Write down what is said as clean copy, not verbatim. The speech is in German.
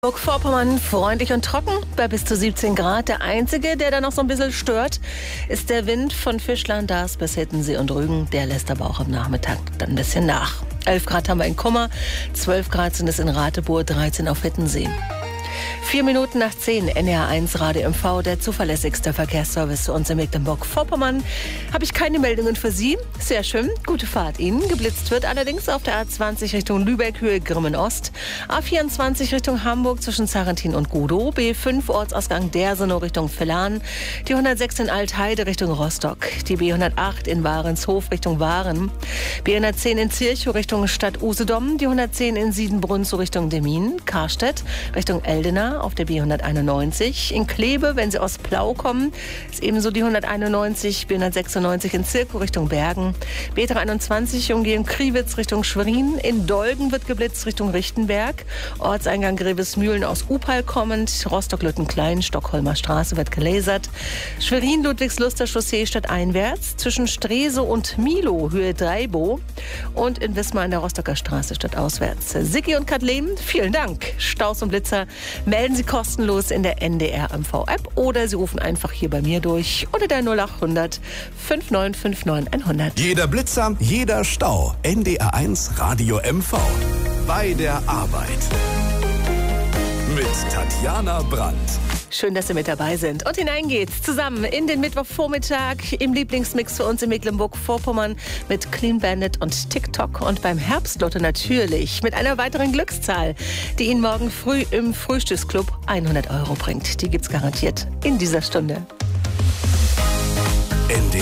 Mecklenburg-Vorpommern freundlich und trocken bei bis zu 17 Grad. Der einzige, der da noch so ein bisschen stört, ist der Wind von Fischland, Dars bis Hittensee und Rügen. Der lässt aber auch am Nachmittag dann ein bisschen nach. 11 Grad haben wir in Kummer, 12 Grad sind es in Ratibor, 13 auf Hittensee. 4 Minuten nach 10, NR1 Radio MV, der zuverlässigste Verkehrsservice zu uns in Mecklenburg-Vorpommern. Habe ich keine Meldungen für Sie. Sehr schön, gute Fahrt Ihnen. Geblitzt wird allerdings auf der A20 Richtung Lübeck, Höhe Grimmen-Ost. A24 Richtung Hamburg zwischen Sarrentin und Gudow. B5 Ortsausgang Dersenow Richtung Villan. Die 106 in Altheide Richtung Rostock. Die B108 in Warenshof Richtung Waren. B110 in Zirchow Richtung Stadt Usedom. Die 110 in Siedenbrunn so Richtung Demmin. Karstedt Richtung Eldena auf der B191. In Kleve, wenn Sie aus Plau kommen, ist ebenso die 191, B196 in Zirkow Richtung Bergen. B321 Umgehung Kriwitz Richtung Schwerin. In Dolgen wird geblitzt Richtung Richtenberg. Ortseingang Grevesmühlen aus Upal kommend. Rostock-Lüttenklein, Stockholmer Straße wird gelasert. Schwerin-Ludwigslust Chaussee stadteinwärts. Zwischen Stresew und Milo, Höhe Dreibo. Und in Wismar an der Rostocker Straße stadtauswärts. Sicki und Kathleen, vielen Dank. Staus und Blitzer melden Sie kostenlos in der NDR MV-App oder Sie rufen einfach hier bei mir durch oder der 0800 5959 100. Jeder Blitzer, jeder Stau. NDR1 Radio MV. Bei der Arbeit. Mit Tatjana Brandt. Schön, dass Sie mit dabei sind. Und hinein geht's zusammen in den Mittwochvormittag im Lieblingsmix für uns in Mecklenburg-Vorpommern mit Clean Bandit und TikTok und beim Herbstlotto natürlich mit einer weiteren Glückszahl, die Ihnen morgen früh im Frühstücksclub 100 € bringt. Die gibt's garantiert in dieser Stunde.